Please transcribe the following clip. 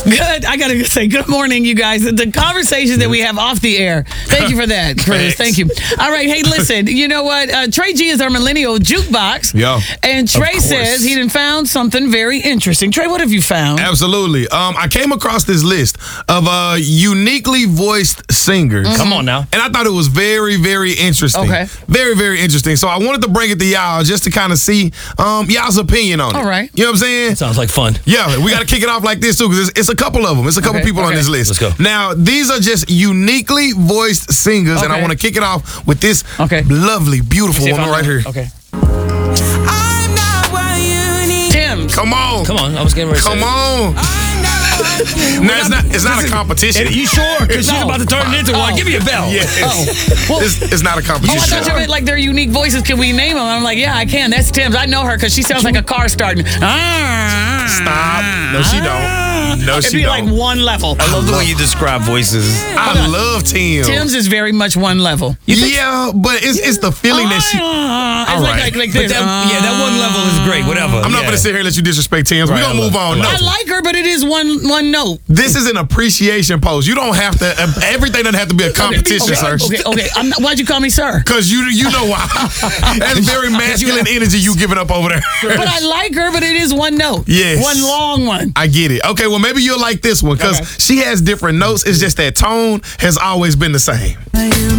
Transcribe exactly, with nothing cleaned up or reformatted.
Good. I got to say good morning, you guys. The conversations that we have off the air. Thank you for that, Chris. Thank you. All right. Hey, listen, you know what? Uh, Trey G is our millennial jukebox. Yo. And Trey says he done found something very interesting. Trey, what have you found? Absolutely. Um, I came across this list of uh, uniquely voiced singers. Mm-hmm. Come on now. And I thought it was very, very interesting. Okay. Very, very interesting. So I wanted to bring it to y'all just to kind of see um, y'all's opinion on it. All right. You know what I'm saying? Sounds like fun. Yeah, we got to kick it off like this, too, because it's, it's a couple of them. It's a couple Okay, people on okay. this list. Let's go. Now, these are just uniquely voiced singers, and I Okay. want to kick it off with this Okay. lovely, beautiful See if woman I right know. here. Okay. I'm not what you need. Tim. Come on. Come on. I was getting ready to Come say it. on. I'm not what you No, it's not, it's not a competition. You sure? Because she's No. about to turn it into one. Oh. Give me a bell. Yeah. Oh. Well, It's, it's not a Oh, I competition. thought you meant like their unique voices. Can we name them? I'm like, yeah, I can. That's Tim's. I know her because she sounds like a car starting. Ah, Stop. No, she don't. No, It'd she be don't. like one level. I love the way you describe voices. I love Tim. Tim's is very much one level. Yeah, but it's it's the feeling that she. Ah, it's All like, right. like, like But this. that, Ah. yeah, that one level is great. Whatever. I'm not yeah. going to sit here and let you disrespect Tim's. Right, We're I going to move love- on. I No. I like her, but it is one one note. This is an appreciation post. You don't have to. Uh, everything doesn't have to be a competition, okay, sir. Okay, okay. I'm not, why'd you call me sir? Because you you know why. That's very masculine energy you giving up over there. But I like her, but it is one note. Yes. One long one. I get it. Okay, well maybe you'll like this one because Okay. she has different notes. It's just that tone has always been the same. You